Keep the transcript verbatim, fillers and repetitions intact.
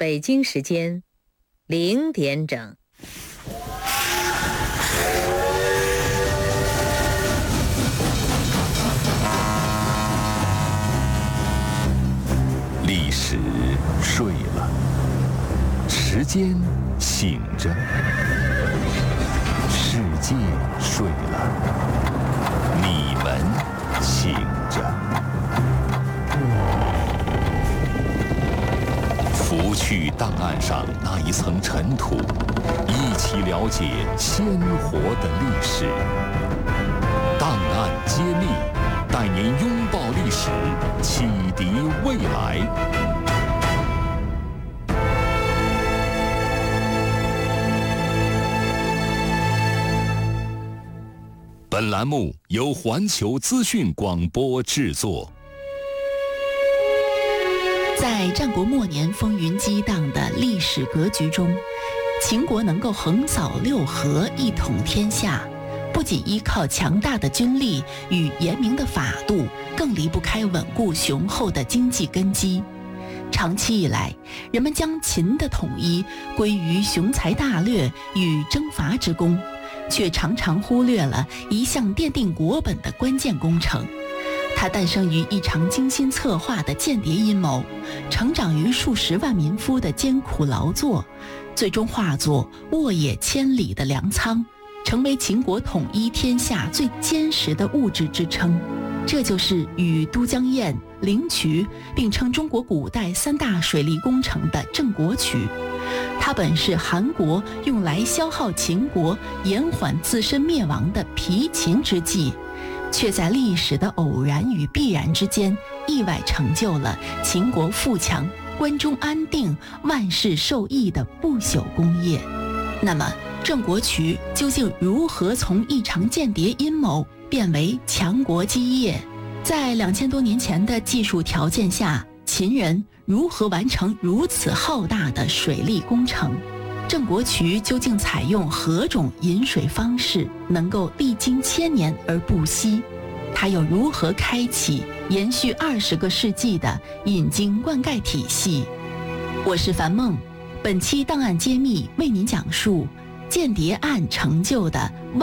北京时间零点整。 历史睡了，时间醒着，世界睡了，你们醒着。拂去档案上那一层尘土，一起了解鲜活的历史。档案揭秘，带您拥抱历史，启迪未来。本栏目由环球资讯广播制作。 在战国末年风云激荡的历史格局中，秦国能够横扫六合，一统天下，不仅依靠强大的军力与严明的法度，更离不开稳固雄厚的经济根基。长期以来，人们将秦的统一归于雄才大略与征伐之功，却常常忽略了一项奠定国本的关键工程。它诞生于一场精心策划的间谍阴谋，成长于数十万民夫的艰苦劳作，最终化作沃野千里的粮仓，成为秦国统一天下最坚实的物质支撑。这就是与都江堰、灵渠并称中国古代三大水利工程的郑国渠。它本是韩国用来消耗秦国、延缓自身灭亡的疲秦之计，却在历史的偶然与必然之间，意外成就了秦国富强、关中安定、万世受益的不朽功业。那么，郑国渠究竟如何从一场间谍阴谋变为强国基业？在两千多年前的技术条件下，秦人如何完成如此浩大的水利工程？郑国渠究竟采用何种引水方式，能够历经千年而不息？它又如何开启延续二十个世纪的引经灌溉体系？我是樊梦，本期档案揭秘为您讲述间谍案成就的